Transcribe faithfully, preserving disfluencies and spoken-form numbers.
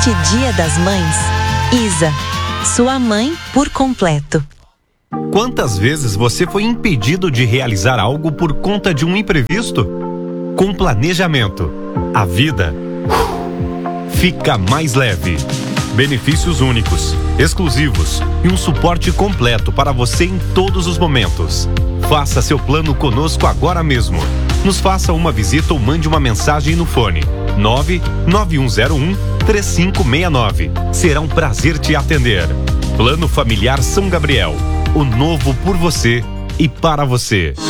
Neste Dia das Mães, Isa, sua mãe por completo. Quantas vezes você foi impedido de realizar algo por conta de um imprevisto? Com planejamento, a vida fica mais leve. Benefícios únicos, exclusivos e um suporte completo para você em todos os momentos. Faça seu plano conosco agora mesmo. Nos faça uma visita ou mande uma mensagem no fone nove nove um zero um três cinco seis nove. Será um prazer te atender. Plano Familiar São Gabriel. O novo por você e para você.